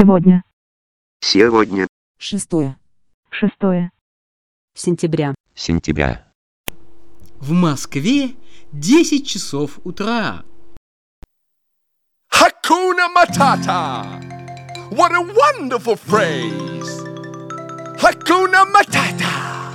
Сегодня. Сегодня. 6 сентября. Сентября. В Москве 10 часов утра. Hakuna Matata! What a wonderful phrase! Hakuna Matata!